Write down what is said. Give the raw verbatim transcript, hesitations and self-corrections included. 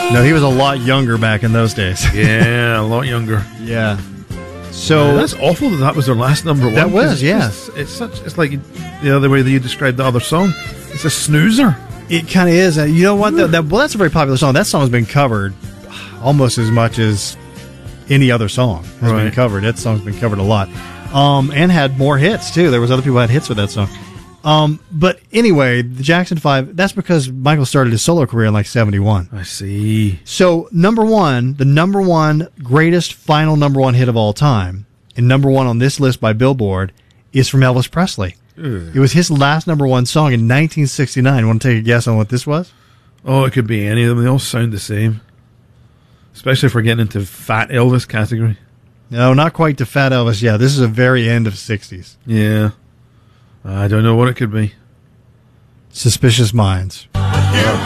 No, he was a lot younger back in those days. Yeah, a lot younger. Yeah. So Yeah, that's awful that that was their last number one. That was, it's yeah. just- it's such. It's like the other way that you described the other song. It's a snoozer. it kind of is. Uh, You know what? That, that, well, that's a very popular song. That song has been covered almost as much as any other song has been Right. covered. That song's been covered a lot, um, and had more hits too. There was other people who had hits with that song. Um, but anyway, the Jackson Five. That's because Michael started his solo career in like seventy-one. I see. So number one, the number one greatest final number one hit of all time, and number one on this list by Billboard, is from Elvis Presley. Ugh. It was his last number one song in nineteen sixty-nine. Want to take a guess on what this was? Oh, it could be any of them. They all sound the same. Especially if we're getting into Fat Elvis category. No, not quite to Fat Elvis. Yeah, this is a very end of sixties. Yeah. I don't know what it could be. Suspicious Minds. You